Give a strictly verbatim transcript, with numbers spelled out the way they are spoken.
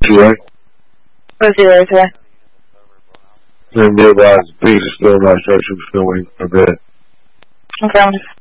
Today? We'll see you later today. And realize the piece is still not structured, still waiting for a bit. Okay.